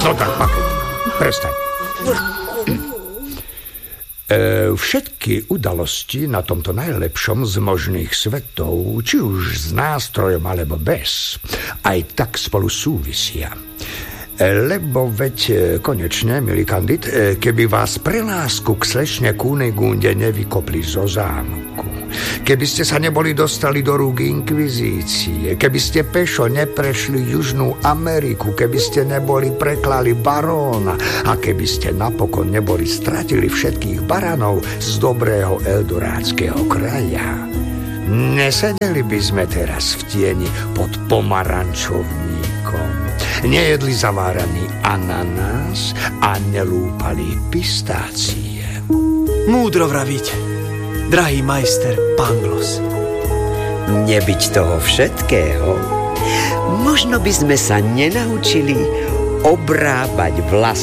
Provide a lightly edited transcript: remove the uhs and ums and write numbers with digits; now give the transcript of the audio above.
No tak, Paketka, prestaň. Všetky udalosti na tomto najlepšom z možných svetov, či už s nástrojom alebo bez, aj tak spolu súvisia. Lebo veď konečne, milý Kandid, keby vás pre lásku k slečne Kúnegunde nevykopli zo zámku, keby ste sa neboli dostali do rúk inkvizície, keby ste pešo neprešli Južnú Ameriku, keby ste neboli preklali baróna a keby ste napokon neboli stratili všetkých baranov z dobrého eldorádskeho kraja, nesedeli by sme teraz v tieni pod pomarančovníkom, nejedli zaváraný ananás a nelúpali pistácie. Múdro vravíte, drahý majster Pangloss. Nebyť toho všetkého, možno by sme sa nenaučili obrábať vlasy